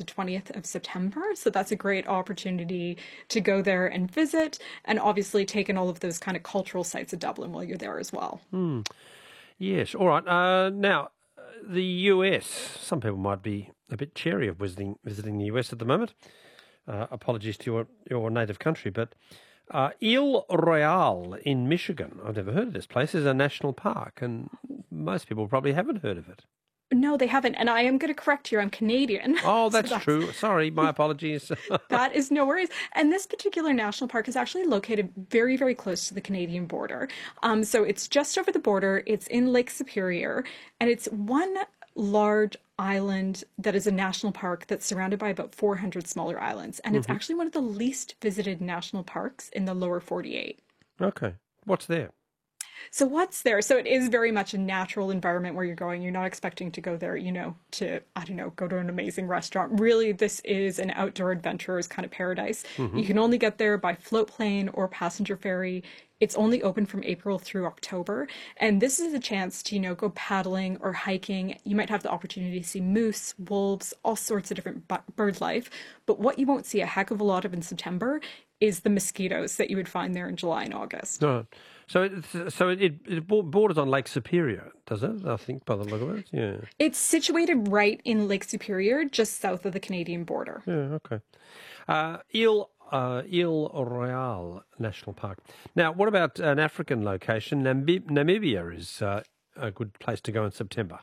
20th of September. So that's a great opportunity to go there and visit and obviously take in all of those kind of cultural sites of Dublin while you're there as well. Yes. All right. Now, the US. Some people might be a bit chary of visiting the US at the moment. Apologies to your native country, but Ile Royale in Michigan, I've never heard of this place, is a national park, and most people probably haven't heard of it. No, they haven't. And I am going to correct you. I'm Canadian. Oh, So that's true. Sorry, my apologies. that is no worries. And this particular national park is actually located very, very close to the Canadian border. So it's just over the border. It's in Lake Superior, and it's one large island that is a national park that's surrounded by about 400 smaller islands. And it's actually one of the least visited national parks in the lower 48. Okay. What's there? So what's there? So it is very much a natural environment where you're going. You're not expecting to go there, to, I don't know, go to an amazing restaurant. Really, this is an outdoor adventurer's kind of paradise. You can only get there by float plane or passenger ferry. It's only open from April through October. And this is a chance to, go paddling or hiking. You might have the opportunity to see moose, wolves, all sorts of different bird life. But what you won't see a heck of a lot of in September is the mosquitoes that you would find there in July and August. No. So it borders on Lake Superior, does it? I think by the look of it, yeah. It's situated right in Lake Superior, just south of the Canadian border. Yeah, okay. Ile Royale National Park. Now, what about an African location? Namibia is a good place to go in September.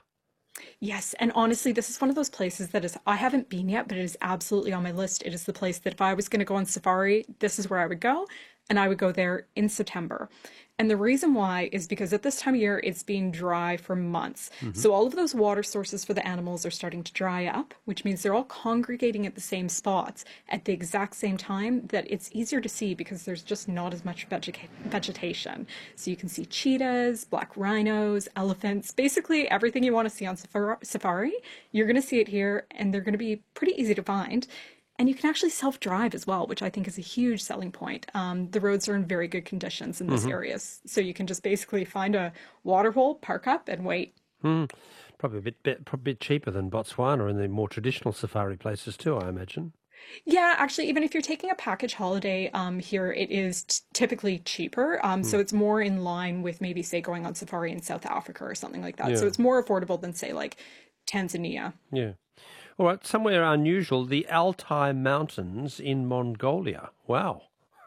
Yes, and honestly, this is one of those places that I haven't been yet, but it is absolutely on my list. It is the place that if I was going to go on safari, this is where I would go, and I would go there in September. And the reason why is because at this time of year, it's been dry for months. So all of those water sources for the animals are starting to dry up, which means they're all congregating at the same spots at the exact same time that it's easier to see because there's just not as much vegetation. So you can see cheetahs, black rhinos, elephants, basically everything you want to see on safari, you're going to see it here, and they're going to be pretty easy to find. And you can actually self-drive as well, which I think is a huge selling point. The roads are in very good conditions in this area, so you can just basically find a water hole, park up, and wait. Probably a bit cheaper than Botswana and the more traditional safari places too, I imagine. Yeah, actually, even if you're taking a package holiday here, it is typically cheaper. So it's more in line with maybe, say, going on safari in South Africa or something like that. Yeah. So it's more affordable than, say, like Tanzania. Yeah. All right, somewhere unusual, the Altai Mountains in Mongolia. Wow.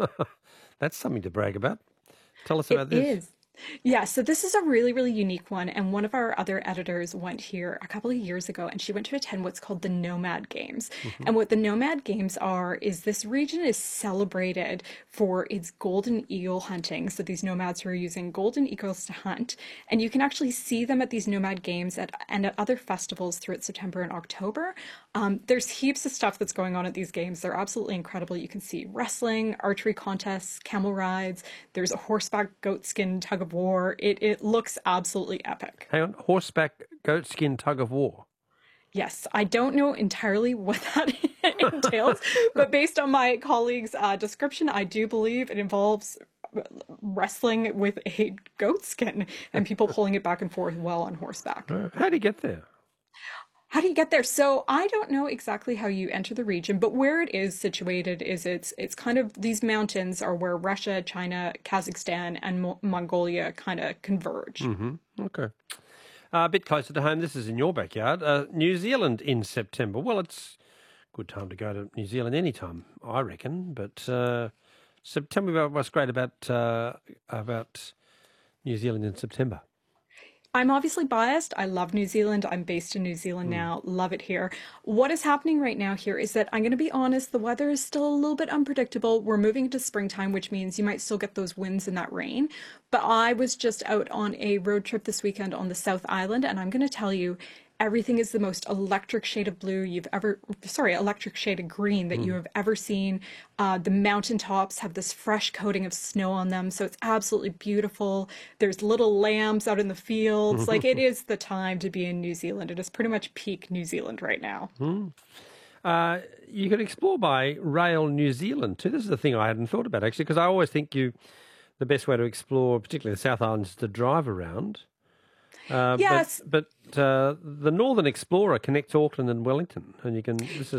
That's something to brag about. Tell us about this. It is. Yeah, so this is a really, really unique one. And one of our other editors went here a couple of years ago, and she went to attend what's called the Nomad Games. And what the Nomad Games are is this region is celebrated for its golden eagle hunting. So these nomads who are using golden eagles to hunt. And you can actually see them at these Nomad Games and at other festivals throughout September and October. There's heaps of stuff that's going on at these games. They're absolutely incredible. You can see wrestling, archery contests, camel rides. There's a horseback goatskin tug of war. It looks absolutely epic. Hang on, horseback goatskin tug of war. Yes, I don't know entirely what that entails, but based on my colleague's description, I do believe it involves wrestling with a goatskin and people pulling it back and forth while on horseback. How do you get there? How do you get there? So I don't know exactly how you enter the region, but where it is situated is it's kind of, these mountains are where Russia, China, Kazakhstan, and Mongolia kind of converge. Okay. A bit closer to home, this is in your backyard, New Zealand in September. Well, it's a good time to go to New Zealand anytime, I reckon. But tell me about what's great about New Zealand in September. I'm obviously biased. I love New Zealand. I'm based in New Zealand now. Love it here. What is happening right now here is that I'm going to be honest, the weather is still a little bit unpredictable. We're moving into springtime, which means you might still get those winds and that rain. But I was just out on a road trip this weekend on the South Island, and I'm going to tell you, everything is the most electric shade of blue electric shade of green that you have ever seen. The mountaintops have this fresh coating of snow on them, so it's absolutely beautiful. There's little lambs out in the fields. Like, it is the time to be in New Zealand. It is pretty much peak New Zealand right now. You can explore by rail New Zealand too. This is the thing I hadn't thought about, actually, because I always think the best way to explore, particularly the South Island, is to drive around. Yes. But the Northern Explorer connects Auckland and Wellington, and this is